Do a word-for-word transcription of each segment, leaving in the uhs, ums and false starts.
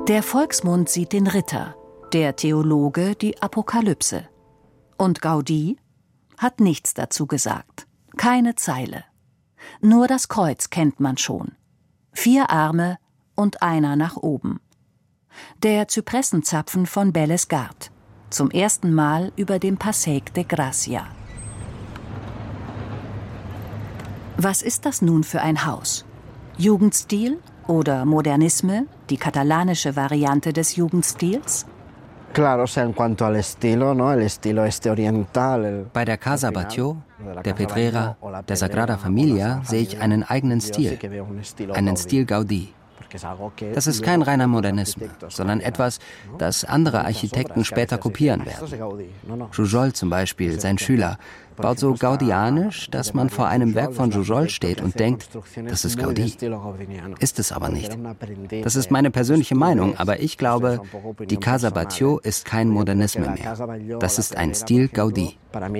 Der Volksmund sieht den Ritter, der Theologe die Apokalypse. Und Gaudí hat nichts dazu gesagt. Keine Zeile. Nur das Kreuz kennt man schon. Vier Arme und einer nach oben. Der Zypressenzapfen von Bellesgard. Zum ersten Mal über dem Passeig de Gracia. Was ist das nun für ein Haus? Jugendstil oder Modernisme, die katalanische Variante des Jugendstils? Bei der Casa Batlló, der Pedrera, der Sagrada Familia sehe ich einen eigenen Stil, einen Stil Gaudí. Das ist kein reiner Modernismus, sondern etwas, das andere Architekten später kopieren werden. Jujol zum Beispiel, sein Schüler, baut so gaudianisch, dass man vor einem Werk von Jujol steht und denkt, das ist Gaudí. Ist es aber nicht. Das ist meine persönliche Meinung, aber ich glaube, die Casa Batlló ist kein Modernismus mehr. Das ist ein Stil Gaudí.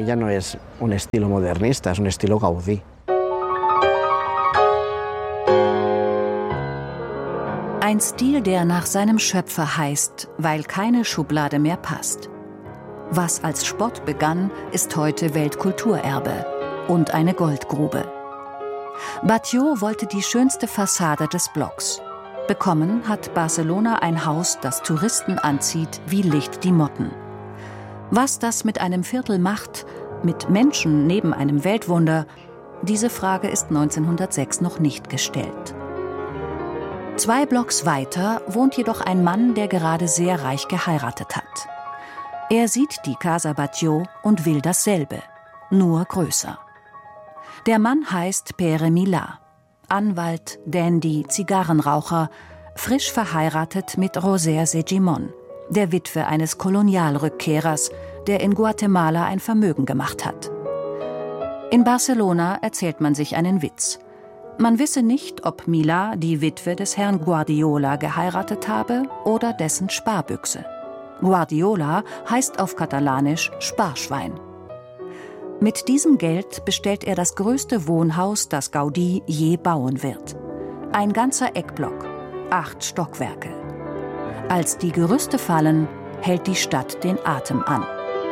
Ein Stil, der nach seinem Schöpfer heißt, weil keine Schublade mehr passt. Was als Spott begann, ist heute Weltkulturerbe und eine Goldgrube. Batlló wollte die schönste Fassade des Blocks. Bekommen hat Barcelona ein Haus, das Touristen anzieht wie Licht die Motten. Was das mit einem Viertel macht, mit Menschen neben einem Weltwunder, diese Frage ist neunzehnhundertsechs noch nicht gestellt. Zwei Blocks weiter wohnt jedoch ein Mann, der gerade sehr reich geheiratet hat. Er sieht die Casa Batlló und will dasselbe, nur größer. Der Mann heißt Pere Milà, Anwalt, Dandy, Zigarrenraucher, frisch verheiratet mit Roser Segimon, der Witwe eines Kolonialrückkehrers, der in Guatemala ein Vermögen gemacht hat. In Barcelona erzählt man sich einen Witz. Man wisse nicht, ob Milà die Witwe des Herrn Guardiola geheiratet habe oder dessen Sparbüchse. Guardiola heißt auf Katalanisch Sparschwein. Mit diesem Geld bestellt er das größte Wohnhaus, das Gaudí je bauen wird. Ein ganzer Eckblock, acht Stockwerke. Als die Gerüste fallen, hält die Stadt den Atem an.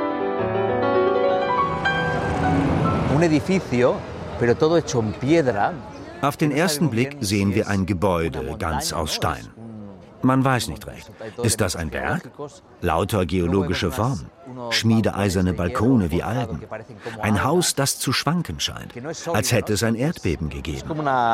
Un edificio, pero todo hecho en piedra. Auf den ersten Blick sehen wir ein Gebäude, ganz aus Stein. Man weiß nicht recht. Ist das ein Berg? Lauter geologische Formen. Schmiedeeiserne Balkone wie Algen. Ein Haus, das zu schwanken scheint, als hätte es ein Erdbeben gegeben.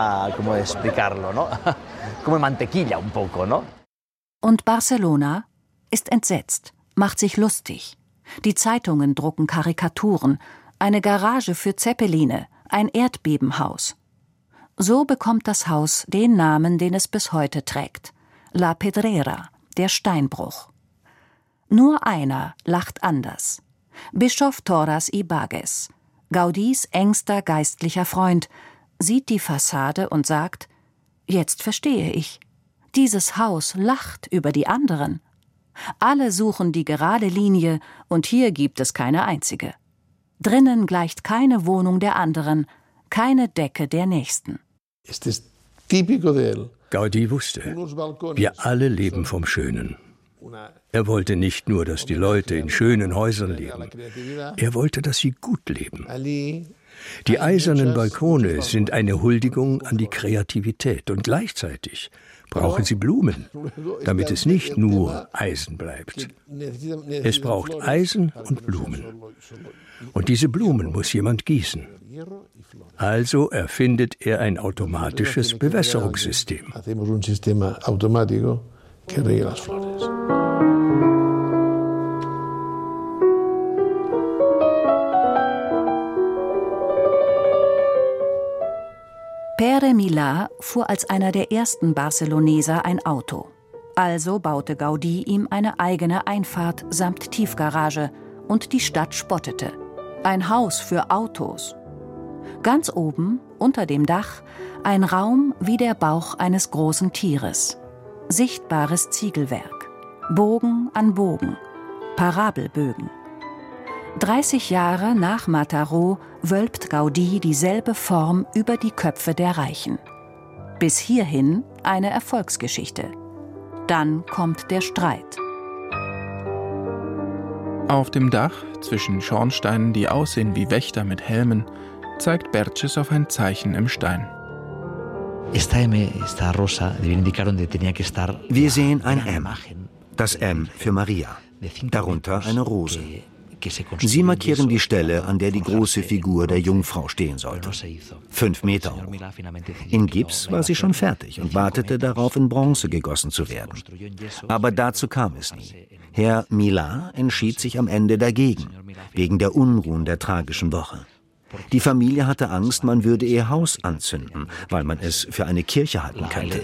Und Barcelona ist entsetzt, macht sich lustig. Die Zeitungen drucken Karikaturen, eine Garage für Zeppeline, ein Erdbebenhaus. So bekommt das Haus den Namen, den es bis heute trägt. La Pedrera, der Steinbruch. Nur einer lacht anders. Bischof Torras y Bages, Gaudís engster geistlicher Freund, sieht die Fassade und sagt, jetzt verstehe ich. Dieses Haus lacht über die anderen. Alle suchen die gerade Linie und hier gibt es keine einzige. Drinnen gleicht keine Wohnung der anderen, keine Decke der nächsten. Gaudí wusste, wir alle leben vom Schönen. Er wollte nicht nur, dass die Leute in schönen Häusern leben. Er wollte, dass sie gut leben. Die eisernen Balkone sind eine Huldigung an die Kreativität und gleichzeitig brauchen sie Blumen, damit es nicht nur Eisen bleibt. Es braucht Eisen und Blumen. Und diese Blumen muss jemand gießen. Also erfindet er ein automatisches Bewässerungssystem. Pere Milà fuhr als einer der ersten Barceloneser ein Auto. Also baute Gaudí ihm eine eigene Einfahrt samt Tiefgarage und die Stadt spottete. Ein Haus für Autos. Ganz oben, unter dem Dach, ein Raum wie der Bauch eines großen Tieres. Sichtbares Ziegelwerk. Bogen an Bogen. Parabelbögen. dreißig Jahre nach Mataró wölbt Gaudí dieselbe Form über die Köpfe der Reichen. Bis hierhin eine Erfolgsgeschichte. Dann kommt der Streit. Auf dem Dach, zwischen Schornsteinen, die aussehen wie Wächter mit Helmen, zeigt Berches auf ein Zeichen im Stein. Wir sehen ein M, das M für Maria, darunter eine Rose. Sie markieren die Stelle, an der die große Figur der Jungfrau stehen sollte. Fünf Meter hoch. In Gips war sie schon fertig und wartete darauf, in Bronze gegossen zu werden. Aber dazu kam es nie. Herr Milá entschied sich am Ende dagegen, wegen der Unruhen der tragischen Woche. Die Familie hatte Angst, man würde ihr Haus anzünden, weil man es für eine Kirche halten könnte.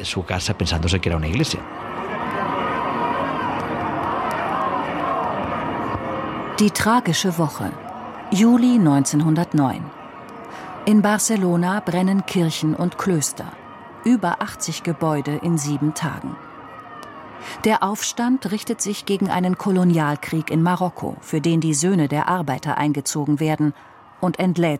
Die tragische Woche. Juli neunzehnhundertneun. In Barcelona brennen Kirchen und Klöster. Über achtzig Gebäude in sieben Tagen. Der Aufstand richtet sich gegen einen Kolonialkrieg in Marokko, für den die Söhne der Arbeiter eingezogen werden, und entlädt